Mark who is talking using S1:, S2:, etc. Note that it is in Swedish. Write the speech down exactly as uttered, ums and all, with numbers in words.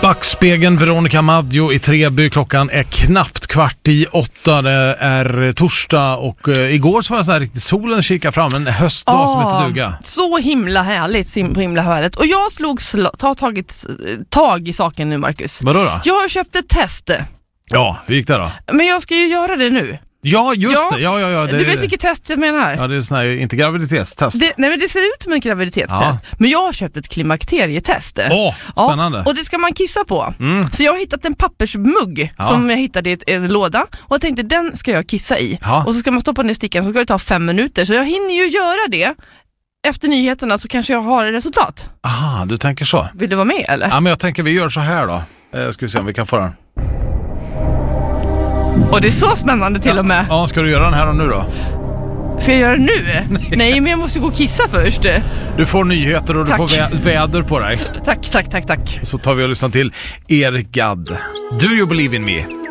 S1: Backspegeln, Veronica Maggio i Treby. Klockan är knappt kvart i åtta. Det är torsdag och uh, igår så var jag så här riktigt solen kika fram en höstdag oh, som heter duga.
S2: Så himla härligt, så himla härligt. Och jag slog sl- ta tagit tag i saken nu, Marcus.
S1: Vadå då?
S2: Jag har köpt ett test.
S1: Ja, hur gick det då?
S2: Men jag ska ju göra det nu.
S1: Ja, just
S2: ja,
S1: det. Ja, ja, ja, det
S2: du vet vilket test jag menar?
S1: Ja, det är sån här, inte graviditetstest.
S2: Det, nej, men det ser ut som en graviditetstest. Ja. Men jag har köpt ett klimakterietest.
S1: Åh, spännande.
S2: Ja, och det ska man kissa på.
S1: Mm.
S2: Så jag har hittat en pappersmugg ja. som jag hittade i en låda. Och jag tänkte, den ska jag kissa i. Ja. Och så ska man stoppa ner stickan, så ska det ta fem minuter. Så jag hinner ju göra det. Efter nyheterna så kanske jag har ett resultat.
S1: Aha, du tänker så.
S2: Vill du vara med eller?
S1: Ja, men jag tänker vi gör så här då. Eh, ska vi se om vi kan få den.
S2: Och det är så spännande till
S1: ja.
S2: och med.
S1: Ja, ska du göra den här och nu då?
S2: Ska jag göra det nu? Nej, men jag måste gå och kissa först.
S1: Du får nyheter och du
S2: tack.
S1: får vä- väder på dig.
S2: Tack, tack, tack, tack.
S1: Så tar vi och lyssnar till Er Gadd. Do you believe in me?